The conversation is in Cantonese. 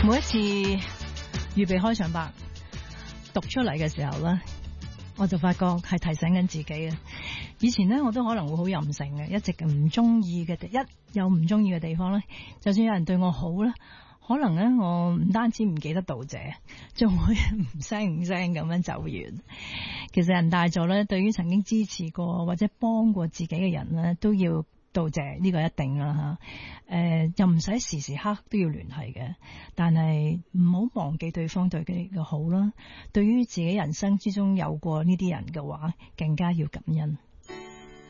每一次預備開場白讀出嚟嘅時候呢，我就發覺係提醒緊自己嘅。以前呢，我都可能會好任性嘅，一直唔中意嘅，一有唔中意嘅地方呢，就算有人對我好呢，可能呢，我唔單止唔記得道謝，仲會唔聲唔聲咁樣走完。其實人大咗呢，對於曾經支持過或者幫過自己嘅人呢，都要道謝，呢個一定啦吓。又唔使時時刻都要聯繫嘅，但係唔好忘記對方對佢嘅好啦。對於自己人生之中有過呢啲人嘅話，更加要感恩。